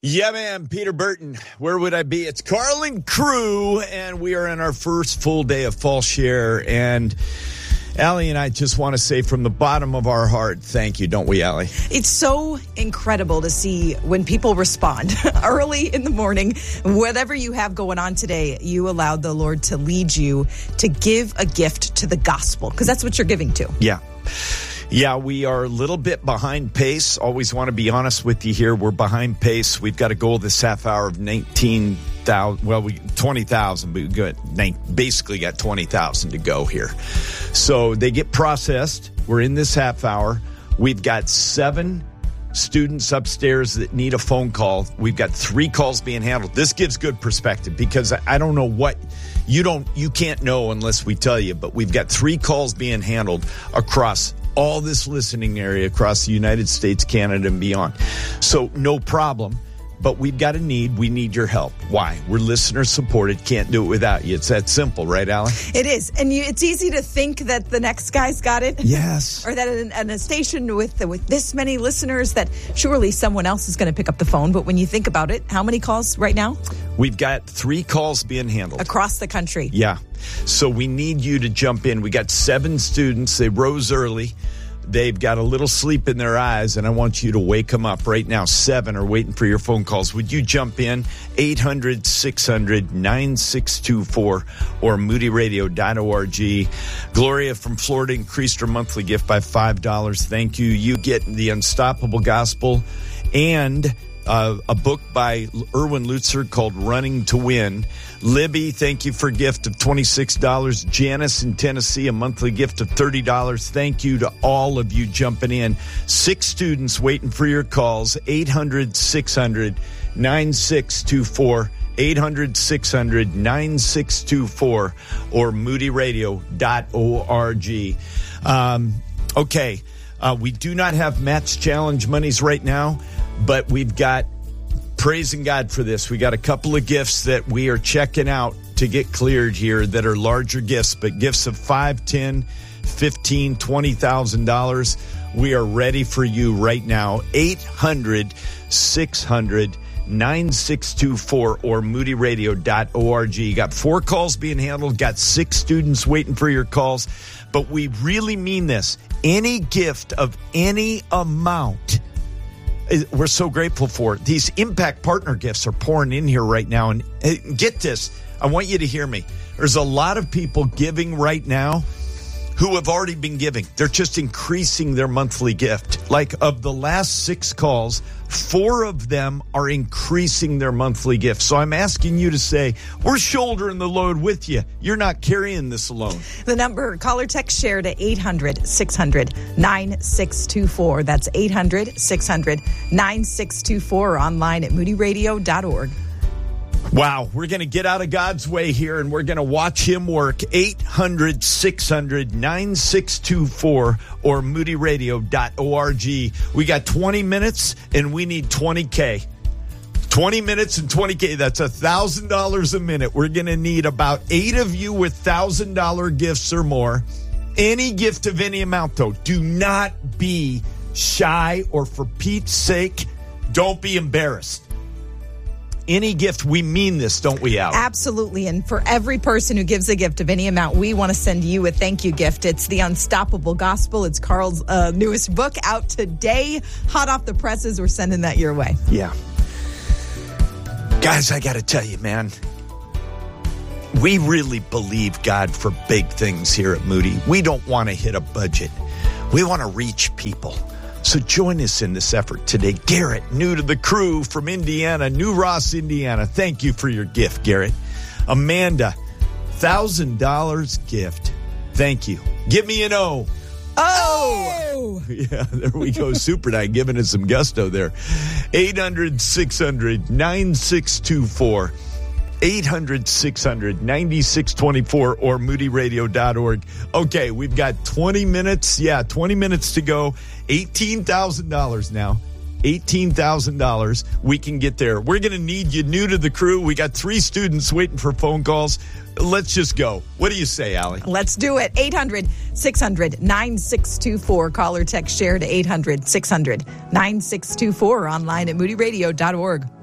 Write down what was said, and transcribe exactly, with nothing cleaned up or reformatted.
Yeah, man, Peter Burton. Where would I be? It's Carl and Crew, and we are in our first full day of Fall Share. And Allie and I just want to say from the bottom of our heart, thank you, don't we, Allie? It's so incredible to see when people respond early in the morning. Whatever you have going on today, you allowed the Lord to lead you to give a gift to the gospel, because that's what you're giving to. Yeah. Yeah, we are a little bit behind pace. Always want to be honest with you here. We're behind pace. We've got a goal this half hour of nineteen thousand, well, we twenty thousand. We got, basically got twenty thousand to go here. So they get processed. We're in this half hour. We've got seven students upstairs that need a phone call. We've got three calls being handled. This gives good perspective because I don't know what you don't, you can't know unless we tell you, but we've got three calls being handled across all this listening area across the United States, Canada, and beyond. So no problem, but we've got a need. We need your help. Why? We're listener supported. Can't do it without you. It's that simple, right, Alan? It is. And you, it's easy to think that the next guy's got it. Yes. Or that in, in a station with, with this many listeners that surely someone else is going to pick up the phone. But when you think about it, how many calls right now? We've got three calls being handled. Across the country. Yeah. So we need you to jump in. We got seven students. They rose early. They've got a little sleep in their eyes, and I want you to wake them up right now. Seven are waiting for your phone calls. Would you jump in? eight hundred, six hundred, nine six two four or moody radio dot org. Gloria from Florida increased her monthly gift by five dollars. Thank you. You get the Unstoppable Gospel and Uh, a book by Erwin Lutzer called Running to Win. Libby, thank you for a gift of twenty-six dollars. Janice in Tennessee, a monthly gift of thirty dollars. Thank you to all of you jumping in. Six students waiting for your calls. eight hundred, six hundred, nine six two four. eight hundred, six hundred, nine six two four or moody radio dot org. Um, okay, uh, we do not have Matt's Challenge monies right now, but we've got, praising God for this, we got a couple of gifts that we are checking out to get cleared here that are larger gifts, but gifts of five, ten, fifteen, twenty thousand dollars. We are ready for you right now. eight hundred, six hundred, nine six two four or moody radio dot org. You got four calls being handled, got six students waiting for your calls, but we really mean this. Any gift of any amount, we're so grateful for it. These impact partner gifts are pouring in here right now. And get this, I want you to hear me. There's a lot of people giving right now who have already been giving. They're just increasing their monthly gift. Like of the last six calls, four of them are increasing their monthly gift. So I'm asking you to say, we're shouldering the load with you. You're not carrying this alone. The number, call or text share to eight hundred, six hundred, nine six two four. That's eight hundred, six hundred, nine six two four or online at moody radio dot org. Wow, we're going to get out of God's way here, and we're going to watch him work. eight hundred, six hundred, nine six two four or moody radio dot org. We got twenty minutes, and we need twenty K. twenty minutes and twenty K. That's one thousand dollars a minute. We're going to need about eight of you with one thousand dollars gifts or more. Any gift of any amount, though. Do not be shy, or for Pete's sake, don't be embarrassed. Any gift, we mean this, don't we, Al? Absolutely. And for every person who gives a gift of any amount, we want to send you a thank you gift. It's the Unstoppable Gospel. It's Carl's uh, newest book out today. Hot off the presses. We're sending that your way. Yeah. Guys, I got to tell you, man, we really believe God for big things here at Moody. We don't want to hit a budget. We want to reach people. So join us in this effort today. Garrett, new to the crew from Indiana, New Ross, Indiana. Thank you for your gift, Garrett. Amanda, one thousand dollars gift. Thank you. Give me an O. Oh! Yeah, there we go. Super Night giving us some gusto there. eight hundred, six hundred, nine six two four. eight hundred, six hundred, nine six two four or moody radio dot org. Okay, we've got twenty minutes. Yeah, twenty minutes to go. eighteen thousand dollars now. eighteen thousand dollars. We can get there. We're going to need you new to the crew. We got three students waiting for phone calls. Let's just go. What do you say, Allie? Let's do it. eight hundred, six hundred, nine six two four. Call or text share to eight hundred, six hundred, nine six two four or online at moody radio dot org.